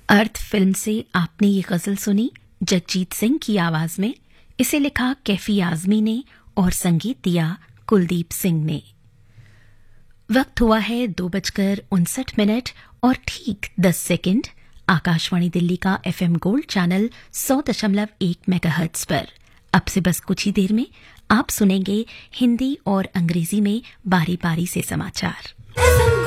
अर्थ film से आपने ये गजल सुनी जगजीत सिंह की आवाज में। इसे लिखा कैफी आजमी ने और संगीत दिया कुलदीप सिंह ने। वक्त हुआ है 2:59 और ठीक 10 सेकंड। आकाशवाणी दिल्ली का एफएम गोल्ड चैनल 100.1 मेगाहर्ट्ज पर अब से बस कुछ ही देर में आप सुनेंगे हिंदी और अंग्रेजी में बारी बारी से समाचार।